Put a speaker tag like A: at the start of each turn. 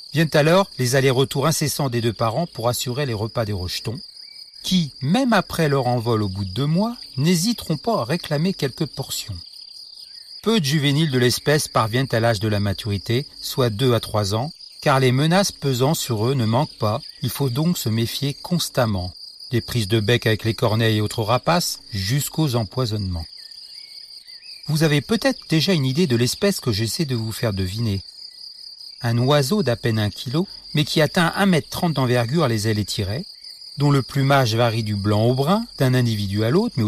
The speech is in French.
A: Viennent alors les allers-retours incessants des deux parents pour assurer les repas des rejetons, qui, même après leur envol au bout de 2 mois, n'hésiteront pas à réclamer quelques portions. Peu de juvéniles de l'espèce parviennent à l'âge de la maturité, soit 2 à 3 ans, car les menaces pesant sur eux ne manquent pas, il faut donc se méfier constamment. Des prises de bec avec les corneilles et autres rapaces, jusqu'aux empoisonnements. Vous avez peut-être déjà une idée de l'espèce que j'essaie de vous faire deviner. Un oiseau d'à peine 1 kilo, mais qui atteint 1,30 m d'envergure les ailes étirées, dont le plumage varie du blanc au brun d'un individu à l'autre, mais